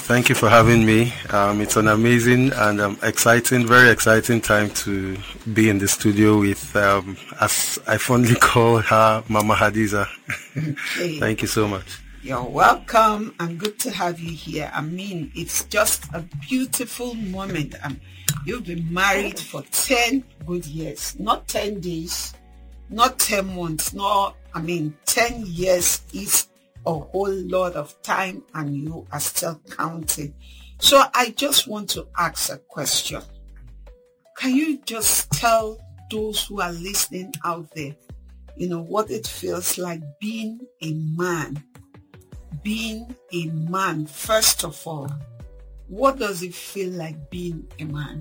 Thank you for having me. It's an amazing and very exciting time to be in the studio with, as I fondly call her, Mama Hadiza. Okay. Thank you so much. You're welcome and good to have you here. I mean, it's just a beautiful moment. You've been married for 10 good years, not 10 days, not 10 months, 10 years is a whole lot of time and you are still counting. So I just want to ask a question. Can you just tell those who are listening out there, what it feels like being a man? Being a man, first of all, what does it feel like being a man?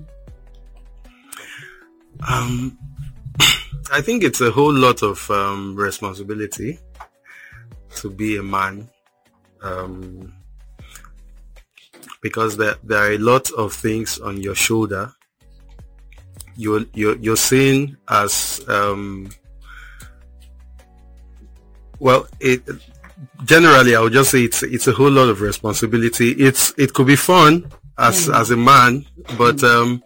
I think it's a whole lot of responsibility to be a man, because there are a lot of things on your shoulder. You're seen as generally, I would just say it's a whole lot of responsibility. It could be fun as a man, but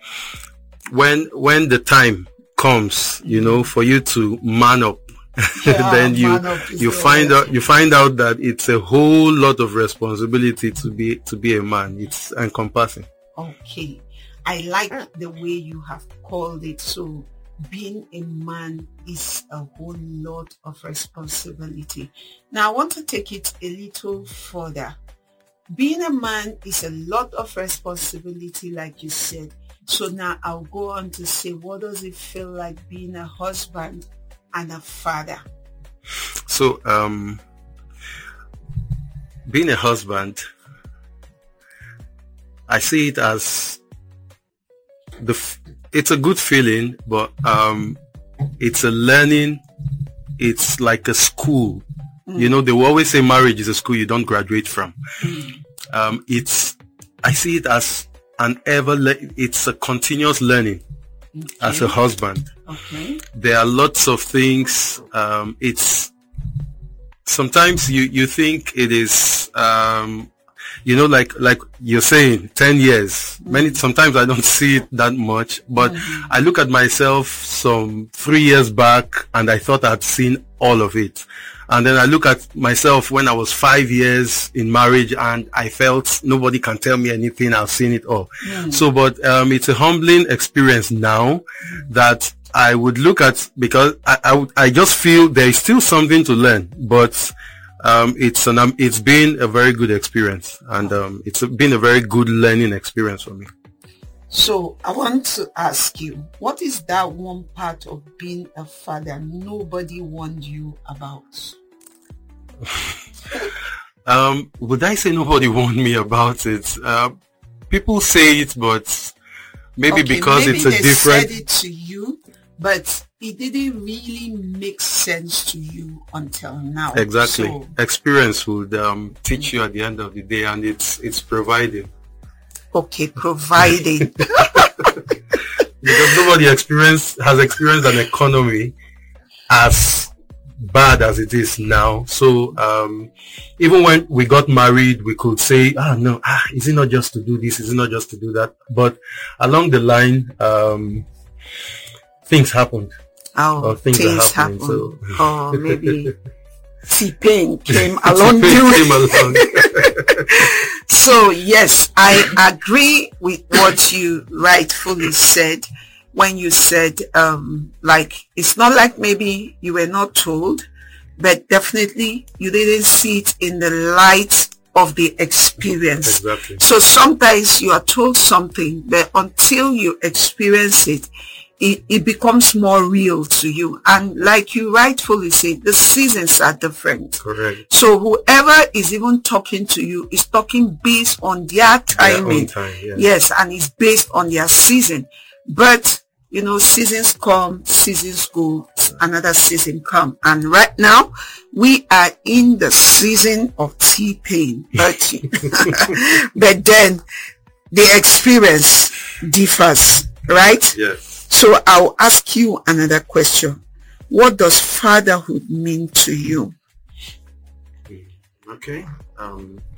when the time comes, for you to man up, then you find out that it's a whole lot of responsibility to be a man. It's encompassing. Okay, I like the way you have called it. So being a man is a whole lot of responsibility. Now I want to take it a little further. Being a man is a lot of responsibility, like you said. So now I'll go on to say, what does it feel like being a husband and a father? So being a husband, I see it as it's a good feeling, but it's a learning. It's like a school. They will always say marriage is a school you don't graduate from. I see it as it's a continuous learning. Okay. As a husband. Okay. There are lots of things. It's sometimes you think it is like you're saying 10 years. Sometimes I don't see it that much, but I look at myself some 3 years back and I thought I'd seen all of it. And then I look at myself when I was 5 years in marriage and I felt nobody can tell me anything. I've seen it all. So, but it's a humbling experience now that I would look at, because I just feel there is still something to learn, but it's been a very good experience, and it's been a very good learning experience for me. So I want to ask you, what is that one part of being a father nobody warned you about? Would I say nobody warned me about it? People say it, but maybe because it's a different... Maybe they said it to you, but it didn't really make sense to you until now. Exactly. So, experience would teach you at the end of the day, and it's providing. Okay, providing. Because nobody has experienced an economy as bad as it is now. So even when we got married, we could say, is it not just to do this? Is it not just to do that? But along the line, things happened. Oh, things are happening. So. Oh, maybe T-Pain came along. So yes, I agree with what you rightfully said when you said, it's not like maybe you were not told, but definitely you didn't see it in the light of the experience. Exactly. So sometimes you are told something, but until you experience it, it becomes more real to you. And like you rightfully said, the seasons are different. Correct. So whoever is even talking to you is talking based on their timing. Their own time, yes. Yes, and it's based on their season. But, seasons come, seasons go, another season come. And right now, we are in the season of T-Pain. But then the experience differs, right? Yes. So I'll ask you another question. What does fatherhood mean to you? Okay.